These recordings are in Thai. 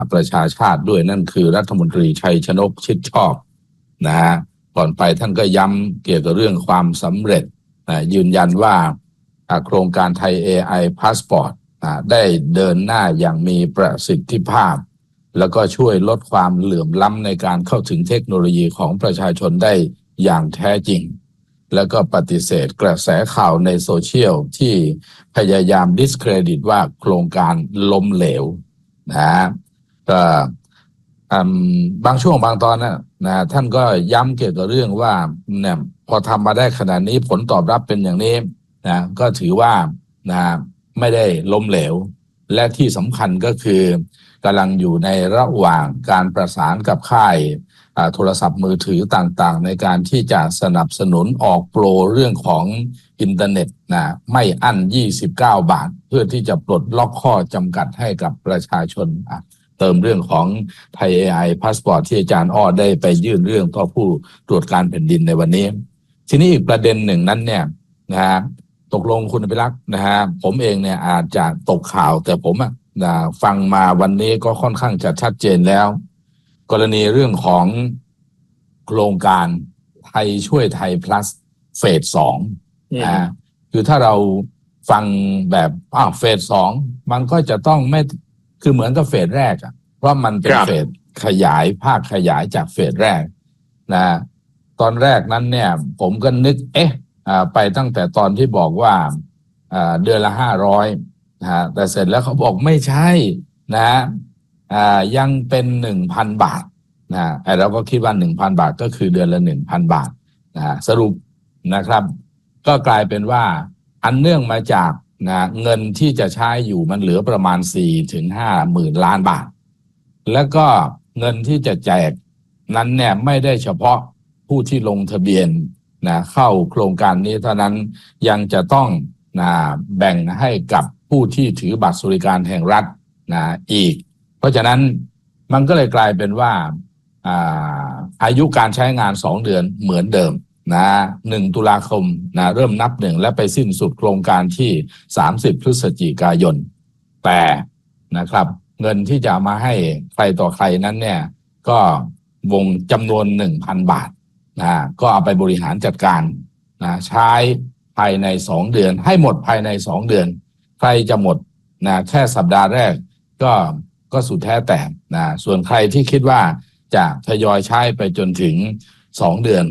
ประชาชาติด้วยนั่นคือรัฐมนตรีชัยชนกชิดชอบนะฮะก่อนไปท่านก็ย้ำเกี่ยวกับเรื่องความสำเร็จยืนยันว่าโครงการไทย AI Passport ได้เดินหน้าอย่างมีประสิทธิภาพแล้วก็ช่วยลดความเหลื่อมล้ำในการเข้าถึงเทคโนโลยีของประชาชนได้อย่างแท้จริงแล้วก็ปฏิเสธกระแสข่าวในโซเชียลที่พยายามดิสเครดิตว่าโครงการล้มเหลวนะก็บางช่วงบางตอนนะท่านก็ย้ำเกี่ยวกับเรื่องว่าเนี่ยพอทำมาได้ขนาดนี้ผลตอบรับเป็นอย่างนี้นะก็ถือว่านะไม่ได้ล้มเหลวและที่สำคัญก็คือกำลังอยู่ในระหว่างการประสานกับค่ายโทรศัพท์มือถือต่างๆในการที่จะสนับสนุนออกโปรเรื่องของอินเทอร์เน็ตนะไม่อั้น29 บาทเพื่อที่จะปลดล็อกข้อจำกัดให้กับประชาชนเติมเรื่องของไทย AI Passport ที่อาจารย์อ้อได้ไปยื่นเรื่องต่อผู้ตรวจการแผ่นดินในวันนี้ทีนี้อีกประเด็นหนึ่งนั้นเนี่ยนะฮะตกลงคุณอภิรักษ์นะฮะผมเองเนี่ยอาจจะตกข่าวแต่ผมฟังมาวันนี้ก็ค่อนข้างจะชัดเจนแล้วกรณีเรื่องของโครงการไทยช่วยไทย plus เฟส 2นะคือถ้าเราฟังแบบเฟส 2มันก็จะต้องไม่คือเหมือนกับเฟสแรกเพราะมันเป็นเฟสขยายภาคขยายจากเฟสแรกนะตอนแรกนั้นเนี่ยผมก็นึกไปตั้งแต่ตอนที่บอกว่าเดือนละ500แต่เสร็จแล้วเขาบอกไม่ใช่นะยังเป็น 1,000 บาทเราก็คิดว่า 1,000 บาทก็คือเดือนละ 1,000 บาทสรุปนะครับก็กลายเป็นว่าอันเนื่องมาจากเงินที่จะใช้อยู่มันเหลือประมาณ 4-5 หมื่นล้านบาทแล้วก็เงินที่จะแจกนั้นเนี่ยไม่ได้เฉพาะผู้ที่ลงทะเบียนเข้าโครงการนี้เท่านั้นยังจะต้องแบ่งให้กับผู้ที่ถือบัตรสวัสดิการแห่งรัฐอีกเพราะฉะนั้นมันก็เลยกลายเป็นว่าอายุการใช้งาน2 เดือนเหมือนเดิม1 ตุลาคมเริ่มนับ1และไปสิ้นสุดโครงการที่30 พฤศจิกายนแต่นะครับเงินที่จะมาให้ใครต่อใครนั้นเนี่ยก็วงจำนวน 1,000 บาทก็เอาไปบริหารจัดการใช้ภายใน2 เดือนให้หมดภายใน2 เดือนใครจะหมดแค่สัปดาห์แรกก็สุดแท้แต่ส่วนใครที่คิดว่าจะทยอยใช้ไปจนถึง2 เดือน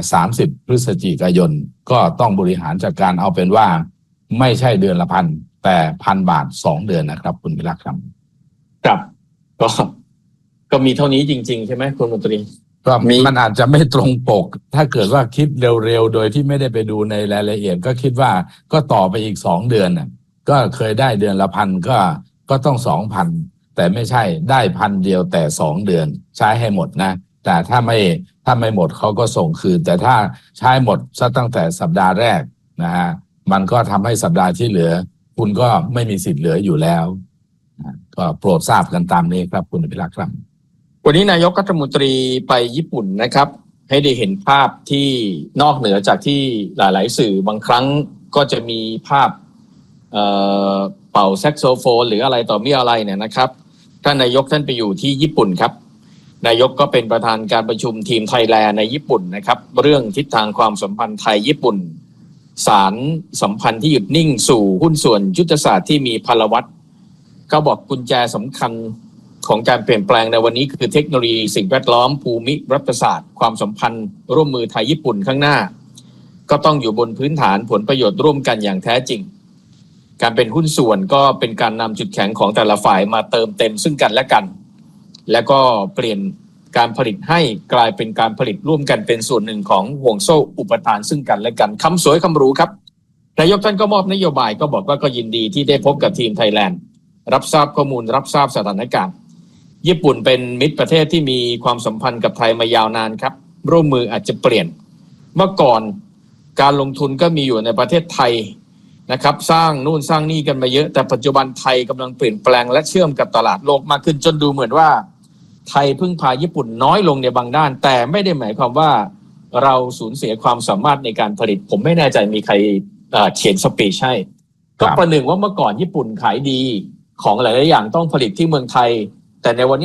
30 พฤศจิกายนก็ต้องบริหารจัดการเอาเป็นว่าไม่ใช่เดือนละพันแต่ 1,000 บาท2 เดือนนะครับคุณพิรักษ์ครับก็มีเท่านี้จริงๆใช่ไหมคุณมนตรีก็มันอาจจะไม่ตรงปกถ้าเกิดว่าคิดเร็วๆโดยที่ไม่ได้ไปดูในรายละเอียดก็คิดว่าก็ต่อไปอีก2 เดือนก็เคยได้เดือนละพันก็ต้อง 2,000 แต่ไม่ใช่ได้ 1,000 เดียวแต่2 เดือนใช้ให้หมดนะแต่ถ้าไม่หมดเขาก็ส่งคืนแต่ถ้าใช้หมดซะตั้งแต่สัปดาห์แรกมันก็ทำให้สัปดาห์ที่เหลือคุณก็ไม่มีสิทธิ์เหลืออยู่แล้วก็โปรดทราบกันตามนี้ครับคุณอภิรักษ์ครับวันนี้นายกรัฐมนตรีไปญี่ปุ่นนะครับให้ได้เห็นภาพที่นอกเหนือจากที่หลายๆสื่อบางครั้งก็จะมีภาพเป่าแซกโซโฟนหรืออะไรต่อมีอะไรเนี่ยนะครับท่านนายกท่านไปอยู่ที่ญี่ปุ่นครับนายกก็เป็นประธานการประชุมทีมไทยแลนด์ในญี่ปุ่นนะครับเรื่องทิศทางความสัมพันธ์ไทยญี่ปุ่นสารสัมพันธ์ที่หยุดนิ่งสู่หุ้นส่วนยุทธศาสตร์ที่มีพลวัตเขาบอกกุญแจสำคัญของการเปลี่ยนแปลงในวันนี้คือเทคโนโลยีสิ่งแวดล้อมภูมิรัฐศาสตร์ความสัมพันธ์ร่วมมือไทยญี่ปุ่นข้างหน้าก็ต้องอยู่บนพื้นฐานผลประโยชน์ร่วมกันอย่างแท้จริงการเป็นหุ้นส่วนก็เป็นการนำจุดแข็งของแต่ละฝ่ายมาเติมเต็มซึ่งกันและกันแล้วก็เปลี่ยนการผลิตให้กลายเป็นการผลิตร่วมกันเป็นส่วนหนึ่งของห่วงโซ่อุปทานซึ่งกันและกันคำสวยคำรู้ครับนายกท่านก็มอบนโยบายก็บอกว่าก็ยินดีที่ได้พบกับทีมไทยแลนด์รับทราบข้อมูลรับทราบสถานการณ์ญี่ปุ่นเป็นมิตรประเทศที่มีความสัมพันธ์กับไทยมายาวนานครับร่วมมืออาจจะเปลี่ยนเมื่อก่อนการลงทุนก็มีอยู่ในประเทศไทยนะครับสร้างนู่นสร้างนี่กันมาเยอะแต่ปัจจุบันไทยกำลังเปลี่ยนแปลงและเชื่อมกับตลาดโลกมากขึ้นจนดูเหมือนว่าไทยพึ่งพาญี่ปุ่นน้อยลงในบางด้านแต่ไม่ได้หมายความว่าเราสูญเสียความสามารถในการผลิตผมไม่แน่ใจมีใครเขียนสปีชให้ก็ประหนึ่งว่าเมื่อก่อนญี่ปุ่นขายดีของหลายๆอย่างต้องผลิตที่เมืองไทยแต่ในวันนี้